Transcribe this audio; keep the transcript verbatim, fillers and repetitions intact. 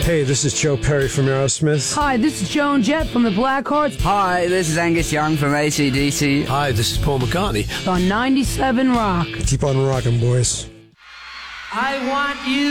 Hey, this is Joe Perry from Aerosmith. Hi, this is Joan Jett from the Blackhearts. Hi, this is Angus Young from A C D C. Hi, this is Paul McCartney. On ninety-seven Rock. Keep on rocking, boys. I want you